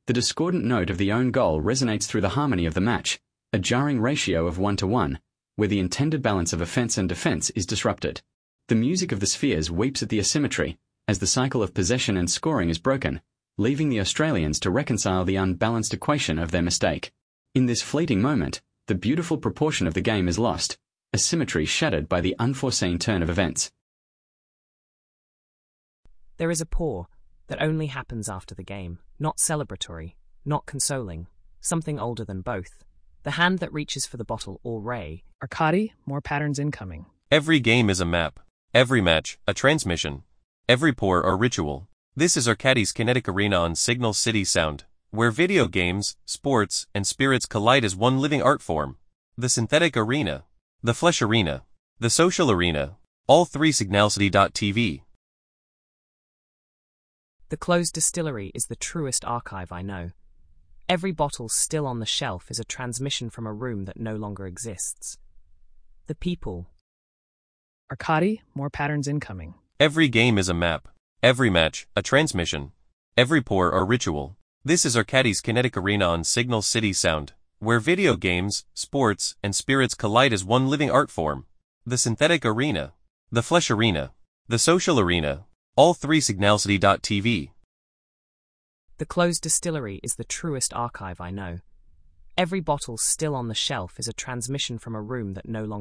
The discordant note of the own goal resonates through the harmony of the match, a jarring ratio of 1-to-1, where the intended balance of offence and defence is disrupted. The music of the spheres weeps at the asymmetry, as the cycle of possession and scoring is broken, leaving the Australians to reconcile the unbalanced equation of their mistake. In this fleeting moment, the beautiful proportion of the game is lost, a symmetry shattered by the unforeseen turn of events. There is a pour that only happens after the game, not celebratory, not consoling, something older than both. The hand that reaches for the bottle or ray. Arcadi, more patterns incoming. Every game is a map. Every match, a transmission. Every pour, a ritual. This is Arcadi's Kinetic Arena on Signal City Sound, where video games, sports, and spirits collide as one living art form. The synthetic arena, the flesh arena, the social arena, all three signalcity.tv. The closed distillery is the truest archive I know. Every bottle still on the shelf is a transmission from a room that no longer exists. The people. Arcadi, more patterns incoming. Every game is a map. Every match, a transmission. Every pour, a ritual. This is Arcadi's Kinetic Arena on Signal City Sound, where video games, sports, and spirits collide as one living art form. The synthetic arena, the flesh arena, the social arena, all three signalcity.tv. The closed distillery is the truest archive I know. Every bottle still on the shelf is a transmission from a room that no longer